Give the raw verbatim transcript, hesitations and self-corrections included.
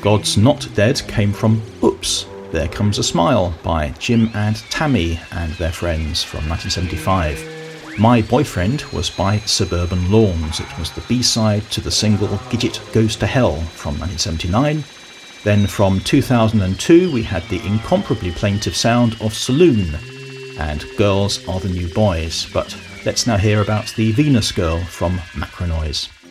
God's Not Dead came from Oops, There Comes a Smile by Jim and Tammy and their friends from nineteen seventy-five. My Boyfriend was by Suburban Lawns. It was the B-side to the single Gidget Goes to Hell from nineteen seventy-nine. Then from two thousand two we had the incomparably plaintive sound of Saloon and Girls Are the New Boys. But let's now hear about the Venus Girl from Macronoise.